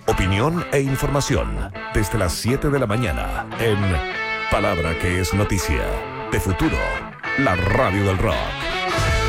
Opinión e información desde las 7 de la mañana en Palabra que es Noticia. De Futuro, la radio del rock.